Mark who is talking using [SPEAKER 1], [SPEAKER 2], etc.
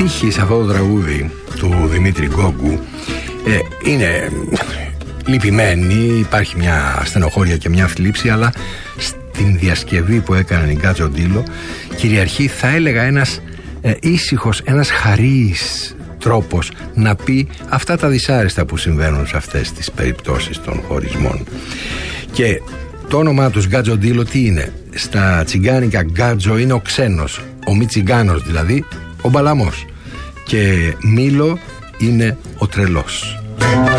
[SPEAKER 1] στίχοι σε αυτό το τραγούδι του Δημήτρη Γκόγκου είναι λυπημένοι, υπάρχει μια στενοχώρια και μια θλίψη, αλλά στην διασκευή που έκανε η Γκάτζο Ντίλο κυριαρχεί, θα έλεγα, ένας ήσυχος, ένας χαρίης τρόπος να πει αυτά τα δυσάρεστα που συμβαίνουν σε αυτές τις περιπτώσεις των χωρισμών. Και το όνομά τους Γκάτζο Ντίλο τι είναι? Στα τσιγκάνικα Γκάτζο είναι ο ξένος, ο μη τσιγκάνος δηλαδή, ο μπαλαμός, και Μίλο είναι ο τρελός.